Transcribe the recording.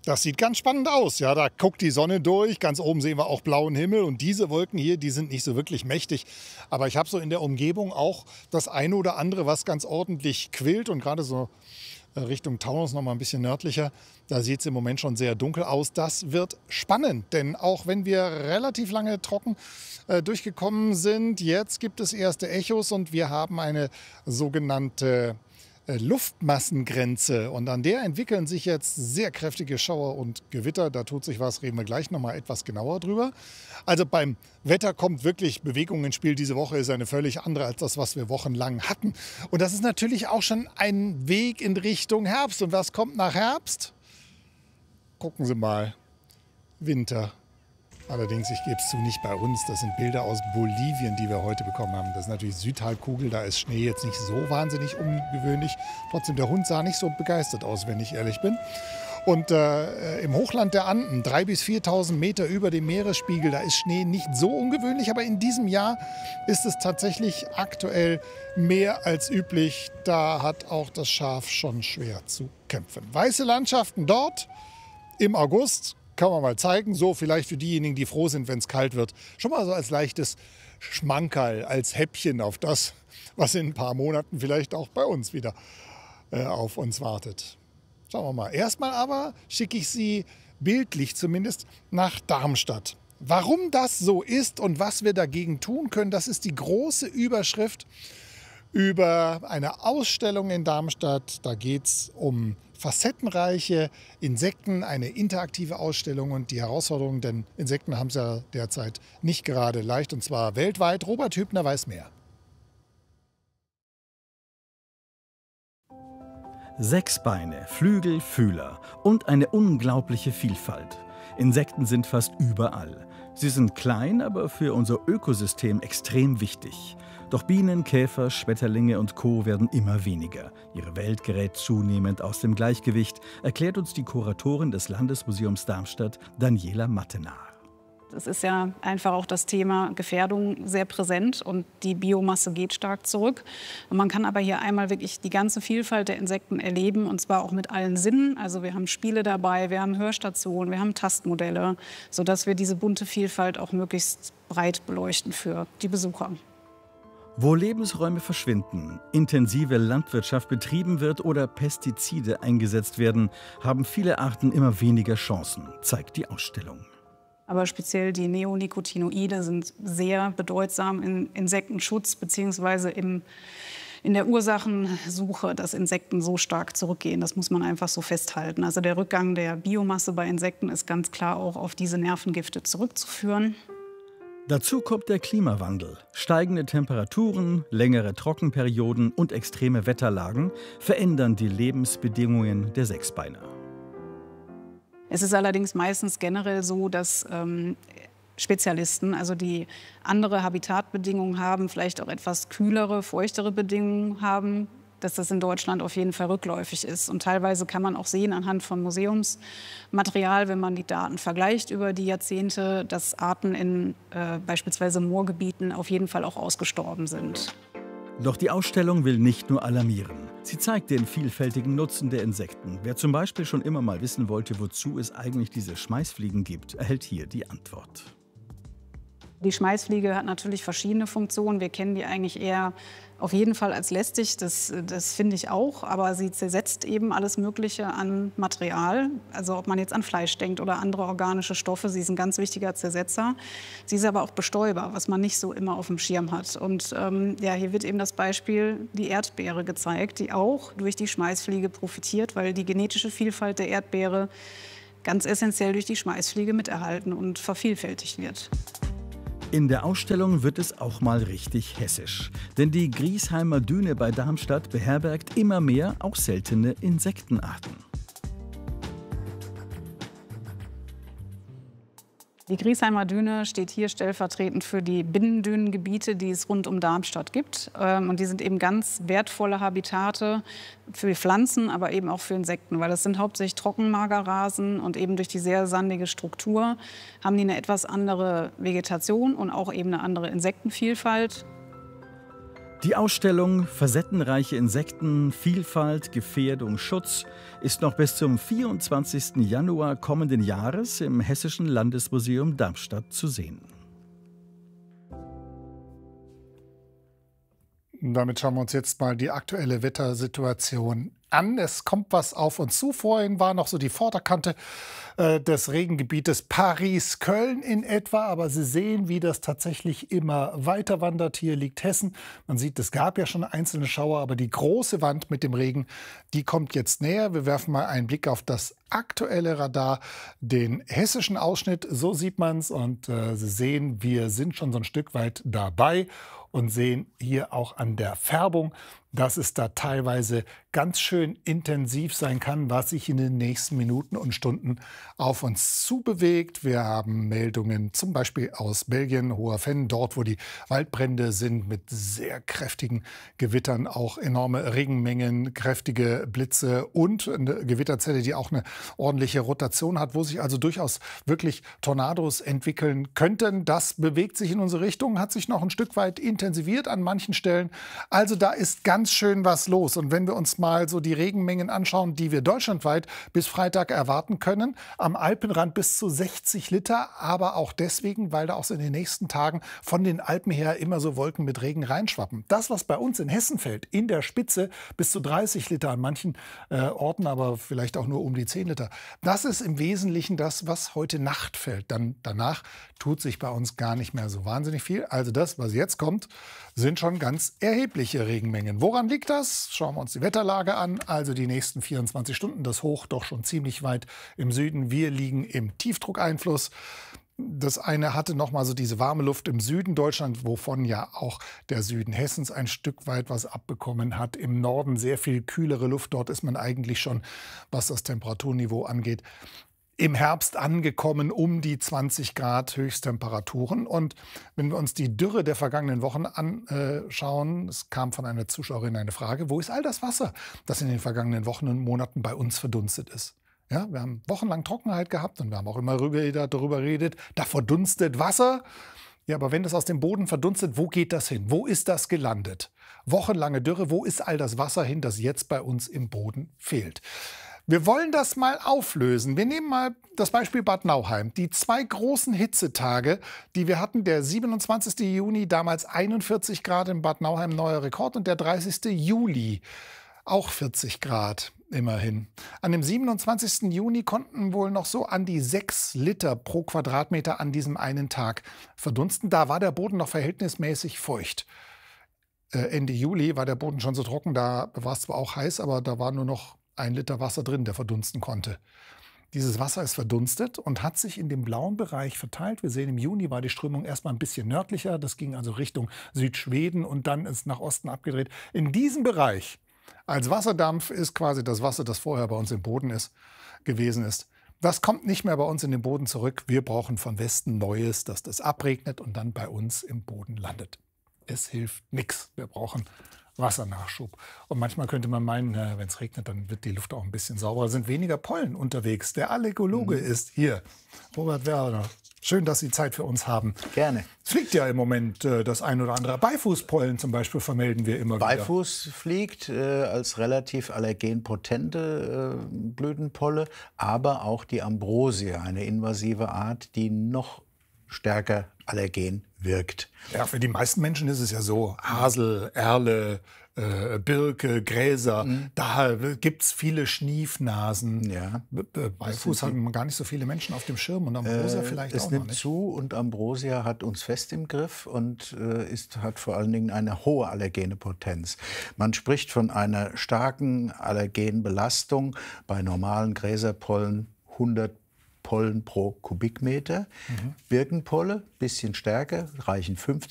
Das sieht ganz spannend aus. Ja, da guckt die Sonne durch. Ganz oben sehen wir auch blauen Himmel. Und diese Wolken hier, die sind nicht so wirklich mächtig. Aber ich habe so in der Umgebung auch das eine oder andere, was ganz ordentlich quillt. Und gerade so Richtung Taunus, noch mal ein bisschen nördlicher, da sieht es im Moment schon sehr dunkel aus. Das wird spannend, denn auch wenn wir relativ lange trocken durchgekommen sind, jetzt gibt es erste Echos und wir haben eine sogenannte Luftmassengrenze. Und an der entwickeln sich jetzt sehr kräftige Schauer und Gewitter. Da tut sich was, reden wir gleich noch mal etwas genauer drüber. Also beim Wetter kommt wirklich Bewegung ins Spiel. Diese Woche ist eine völlig andere als das, was wir wochenlang hatten. Und das ist natürlich auch schon ein Weg in Richtung Herbst. Und was kommt nach Herbst? Gucken Sie mal. Winter. Allerdings, ich gebe es zu, nicht bei uns. Das sind Bilder aus Bolivien, die wir heute bekommen haben. Das ist natürlich Südhalbkugel, da ist Schnee jetzt nicht so wahnsinnig ungewöhnlich. Trotzdem, der Hund sah nicht so begeistert aus, wenn ich ehrlich bin. Und im Hochland der Anden, 3.000 bis 4.000 Meter über dem Meeresspiegel, da ist Schnee nicht so ungewöhnlich. Aber in diesem Jahr ist es tatsächlich aktuell mehr als üblich. Da hat auch das Schaf schon schwer zu kämpfen. Weiße Landschaften dort im August. Kann man mal zeigen, so vielleicht für diejenigen, die froh sind, wenn es kalt wird. Schon mal so als leichtes Schmankerl, als Häppchen auf das, was in ein paar Monaten vielleicht auch bei uns wieder auf uns wartet. Schauen wir mal. Erstmal aber schicke ich Sie, bildlich zumindest, nach Darmstadt. Warum das so ist und was wir dagegen tun können, das ist die große Überschrift über eine Ausstellung in Darmstadt. Da geht es um facettenreiche Insekten, eine interaktive Ausstellung und die Herausforderungen, denn Insekten haben es ja derzeit nicht gerade leicht, und zwar weltweit. Robert Hübner weiß mehr. 6 Beine, Flügel, Fühler und eine unglaubliche Vielfalt. Insekten sind fast überall. Sie sind klein, aber für unser Ökosystem extrem wichtig. Doch Bienen, Käfer, Schmetterlinge und Co. werden immer weniger. Ihre Welt gerät zunehmend aus dem Gleichgewicht, erklärt uns die Kuratorin des Landesmuseums Darmstadt, Daniela Mattenaar. Es ist ja einfach auch das Thema Gefährdung sehr präsent und die Biomasse geht stark zurück. Und man kann aber hier einmal wirklich die ganze Vielfalt der Insekten erleben, und zwar auch mit allen Sinnen. Also wir haben Spiele dabei, wir haben Hörstationen, wir haben Tastmodelle, sodass wir diese bunte Vielfalt auch möglichst breit beleuchten für die Besucher. Wo Lebensräume verschwinden, intensive Landwirtschaft betrieben wird oder Pestizide eingesetzt werden, haben viele Arten immer weniger Chancen, zeigt die Ausstellung. Aber speziell die Neonicotinoide sind sehr bedeutsam im Insektenschutz bzw. in der Ursachensuche, dass Insekten so stark zurückgehen. Das muss man einfach so festhalten. Also der Rückgang der Biomasse bei Insekten ist ganz klar auch auf diese Nervengifte zurückzuführen. Dazu kommt der Klimawandel. Steigende Temperaturen, längere Trockenperioden und extreme Wetterlagen verändern die Lebensbedingungen der Sechsbeiner. Es ist allerdings meistens generell so, dass Spezialisten, also die andere Habitatbedingungen haben, vielleicht auch etwas kühlere, feuchtere Bedingungen haben, dass das in Deutschland auf jeden Fall rückläufig ist. Und teilweise kann man auch sehen anhand von Museumsmaterial, wenn man die Daten vergleicht über die Jahrzehnte, dass Arten in beispielsweise Moorgebieten auf jeden Fall auch ausgestorben sind. Doch die Ausstellung will nicht nur alarmieren. Sie zeigt den vielfältigen Nutzen der Insekten. Wer zum Beispiel schon immer mal wissen wollte, wozu es eigentlich diese Schmeißfliegen gibt, erhält hier die Antwort. Die Schmeißfliege hat natürlich verschiedene Funktionen. Wir kennen die eigentlich eher auf jeden Fall als lästig, das finde ich auch. Aber sie zersetzt eben alles Mögliche an Material. Also ob man jetzt an Fleisch denkt oder andere organische Stoffe, sie ist ein ganz wichtiger Zersetzer. Sie ist aber auch Bestäuber, was man nicht so immer auf dem Schirm hat. Und ja, hier wird eben das Beispiel die Erdbeere gezeigt, die auch durch die Schmeißfliege profitiert, weil die genetische Vielfalt der Erdbeere ganz essentiell durch die Schmeißfliege miterhalten und vervielfältigt wird. In der Ausstellung wird es auch mal richtig hessisch. Denn die Griesheimer Düne bei Darmstadt beherbergt immer mehr auch seltene Insektenarten. Die Griesheimer Düne steht hier stellvertretend für die Binnendünengebiete, die es rund um Darmstadt gibt. Und die sind eben ganz wertvolle Habitate für Pflanzen, aber eben auch für Insekten. Weil das sind hauptsächlich Trockenmagerrasen und eben durch die sehr sandige Struktur haben die eine etwas andere Vegetation und auch eben eine andere Insektenvielfalt. Die Ausstellung Facettenreiche Insekten, Vielfalt, Gefährdung, Schutz ist noch bis zum 24. Januar kommenden Jahres im Hessischen Landesmuseum Darmstadt zu sehen. Damit schauen wir uns jetzt mal die aktuelle Wettersituation an. Es kommt was auf uns zu. Vorhin war noch so die Vorderkante des Regengebietes Paris-Köln in etwa. Aber Sie sehen, wie das tatsächlich immer weiter wandert. Hier liegt Hessen. Man sieht, es gab ja schon einzelne Schauer, aber die große Wand mit dem Regen, die kommt jetzt näher. Wir werfen mal einen Blick auf das aktuelle Radar, den hessischen Ausschnitt. So sieht man es. Und Sie sehen, wir sind schon so ein Stück weit dabei. Und sehen hier auch an der Färbung, dass es da teilweise ganz schön intensiv sein kann, was sich in den nächsten Minuten und Stunden auf uns zubewegt. Wir haben Meldungen zum Beispiel aus Belgien, Hoher Venn, dort wo die Waldbrände sind, mit sehr kräftigen Gewittern, auch enorme Regenmengen, kräftige Blitze und eine Gewitterzelle, die auch eine ordentliche Rotation hat, wo sich also durchaus wirklich Tornados entwickeln könnten. Das bewegt sich in unsere Richtung, hat sich noch ein Stück weit intensiviert an manchen Stellen. Also da ist ganz schön was los. Und wenn wir uns mal so die Regenmengen anschauen, die wir deutschlandweit bis Freitag erwarten können, am Alpenrand bis zu 60 Liter, aber auch deswegen, weil da auch so in den nächsten Tagen von den Alpen her immer so Wolken mit Regen reinschwappen. Das, was bei uns in Hessen fällt, in der Spitze bis zu 30 Liter an manchen Orten, aber vielleicht auch nur um die 10 Liter, das ist im Wesentlichen das, was heute Nacht fällt. Dann danach tut sich bei uns gar nicht mehr so wahnsinnig viel. Also das, was jetzt kommt, sind schon ganz erhebliche Regenmengen. Woran liegt das? Schauen wir uns die Wetterlage an. Also die nächsten 24 Stunden, das Hoch doch schon ziemlich weit im Süden. Wir liegen im Tiefdruckeinfluss. Das eine hatte noch mal so diese warme Luft im Süden Deutschlands, wovon ja auch der Süden Hessens ein Stück weit was abbekommen hat. Im Norden sehr viel kühlere Luft. Dort ist man eigentlich schon, was das Temperaturniveau angeht, im Herbst angekommen, um die 20 Grad Höchsttemperaturen. Und wenn wir uns die Dürre der vergangenen Wochen anschauen, es kam von einer Zuschauerin eine Frage, wo ist all das Wasser, das in den vergangenen Wochen und Monaten bei uns verdunstet ist? Ja, wir haben wochenlang Trockenheit gehabt und wir haben auch immer darüber geredet, da verdunstet Wasser. Ja, aber wenn das aus dem Boden verdunstet, wo geht das hin? Wo ist das gelandet? Wochenlange Dürre, wo ist all das Wasser hin, das jetzt bei uns im Boden fehlt? Wir wollen das mal auflösen. Wir nehmen mal das Beispiel Bad Nauheim. Die 2 großen Hitzetage, die wir hatten, der 27. Juni, damals 41 Grad in Bad Nauheim, neuer Rekord, und der 30. Juli, auch 40 Grad immerhin. An dem 27. Juni konnten wohl noch so an die 6 Liter pro Quadratmeter an diesem einen Tag verdunsten. Da war der Boden noch verhältnismäßig feucht. Ende Juli war der Boden schon so trocken, da war es zwar auch heiß, aber da war nur noch 1 Liter Wasser drin, der verdunsten konnte. Dieses Wasser ist verdunstet und hat sich in dem blauen Bereich verteilt. Wir sehen, im Juni war die Strömung erstmal ein bisschen nördlicher. Das ging also Richtung Südschweden und dann ist nach Osten abgedreht. In diesem Bereich als Wasserdampf ist quasi das Wasser, das vorher bei uns im Boden gewesen ist. Das kommt nicht mehr bei uns in den Boden zurück. Wir brauchen von Westen Neues, dass das abregnet und dann bei uns im Boden landet. Es hilft nichts. Wir brauchen Wassernachschub. Und manchmal könnte man meinen, wenn es regnet, dann wird die Luft auch ein bisschen sauberer, sind weniger Pollen unterwegs. Der Allergologe ist hier, Robert Werner. Schön, dass Sie Zeit für uns haben. Gerne. Es fliegt ja im Moment das ein oder andere. Beifußpollen zum Beispiel vermelden wir immer wieder. Beifuß fliegt als relativ allergenpotente Blütenpolle, aber auch die Ambrosie, eine invasive Art, die noch stärker allergen wirkt. Ja, für die meisten Menschen ist es ja so, Hasel, Erle, Birke, Gräser, da gibt es viele Schniefnasen. Ja. Beifuß haben gar nicht so viele Menschen auf dem Schirm und Ambrosia vielleicht auch noch nicht. Es nimmt zu und Ambrosia hat uns fest im Griff und hat vor allen Dingen eine hohe allergene Potenz. Man spricht von einer starken Allergenbelastung bei normalen Gräserpollen 100 Pollen pro Kubikmeter. Birkenpolle, bisschen stärker, reichen 50